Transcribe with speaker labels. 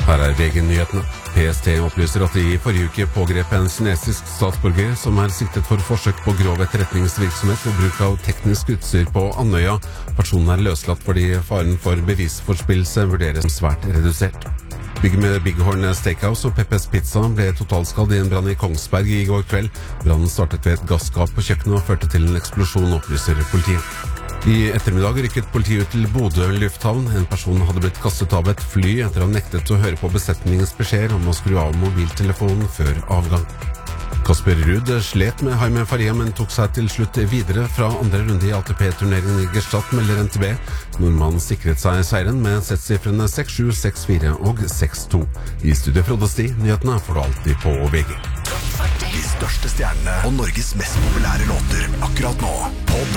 Speaker 1: Her VG-nyhetene. PST opplyser at de I forrige uke pågrep en kinesisk statsborger som siktet for forsøk på grov etterretningsvirksomhet ved bruk av teknisk utstyr på Andøya. Personen løslatt fordi faren for bevisforspillelse vurderes som svært redusert. Bygget med Bighorn Steakhouse og Peppes Pizza ble totalskadd I en brann I Kongsberg I går kveld. Brannen startet ved et gasskap på kjøkkenet og førte til en eksplosjon, opplyser politiet. I ettermiddag rykket politiet ut til Bodø lufthavn. En person hadde blitt kastet av et fly etter å ha nektet å høre på besetningens beskjed om å skru av mobiltelefonen før avgang. Kasper Ruud slet med Jaime Faria, men tok seg til slutt videre fra andre runde I ATP-turneringen I Gstaad, melder NTB. Nordmannen sikret seg seieren med settsifrene 6-7, 6-4 og 6-2. I studiet Frode Sti, nyhetene får du alltid på VG.
Speaker 2: De største stjernene og Norges mest populære låter akkurat nå på